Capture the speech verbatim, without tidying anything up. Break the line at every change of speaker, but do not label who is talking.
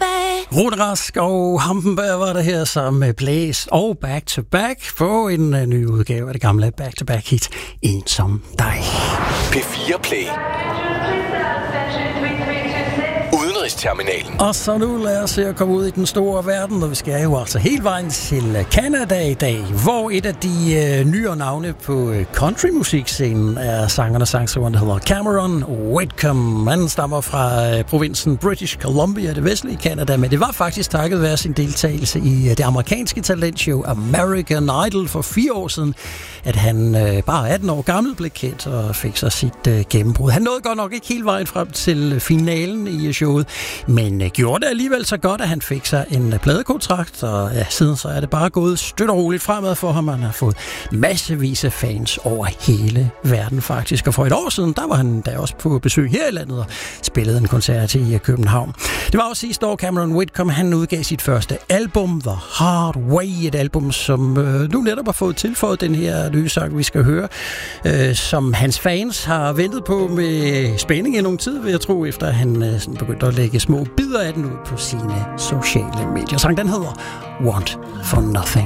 back.
Rune Rask og Hampenberg var det her sammen med Blæs og Back to Back på en uh, ny udgave af det gamle Back to Back hit En som dig.
P fire Play. Udenrigsterminalen.
Og så nu lad os se at komme ud i den store verden, og vi skal jo altså hele vejen til Canada i dag, hvor et af de øh, nyere navne på øh, countrymusikscenen er sangeren og sangskriveren, der hedder Cameron Whitcomb. Han stammer fra øh, provinsen British Columbia, det vestlige Canada, men det var faktisk takket være sin deltagelse i øh, det amerikanske talentshow American Idol for fire år siden, at han øh, bare atten år gammel blev kendt og fik så sit øh, gennembrud. Han nåede godt nok ikke hele vejen frem til finalen i showet, men øh, gjorde det alligevel så godt, at han fik sig en øh, pladekontrakt, og ja, siden så er det bare gået støt og roligt fremad for ham. Han har fået massevis af fans over hele verden faktisk, og for et år siden, der var han da også på besøg her i landet og spillede en koncert i øh, København. Det var også sidste år, Cameron Whitcomb, han udgav sit første album, The Hard Way, et album, som øh, nu netop har fået tilføjet den her nye sang, vi skal høre, øh, som hans fans har ventet på med spænding i nogle tid, vil jeg tro, efter at han øh, sådan begyndte at lægge små bidder af den ud på sine sociale medier. Sangen den hedder Want for Nothing.